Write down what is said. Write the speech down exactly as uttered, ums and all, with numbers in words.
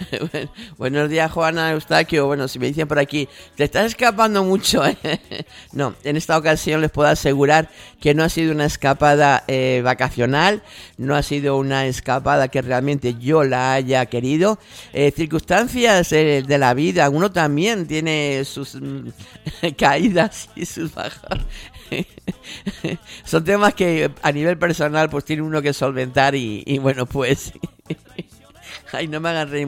Buenos días, Juana, Eustaquio. Bueno, si me dicen por aquí, te estás escapando mucho, ¿eh? No, en esta ocasión les puedo asegurar que no ha sido una escapada eh, vacacional, no ha sido una escapada que realmente yo la haya querido. Eh, circunstancias eh, de la vida, uno también tiene sus mm, caídas y sus bajas. Son temas que a nivel personal pues tiene uno que solventar y, y bueno, pues... Ay, no me hagan reír